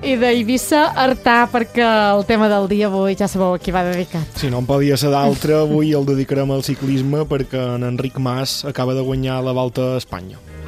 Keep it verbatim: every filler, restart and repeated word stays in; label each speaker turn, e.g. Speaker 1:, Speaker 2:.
Speaker 1: i d'Eivissa, Artà, perquè el tema del dia avui ja sabeu a qui va dedicat.
Speaker 2: Si no en podia ser d'altre, avui el dedicarem al ciclisme perquè en Enric Mas acaba de guanyar la Volta a Espanya.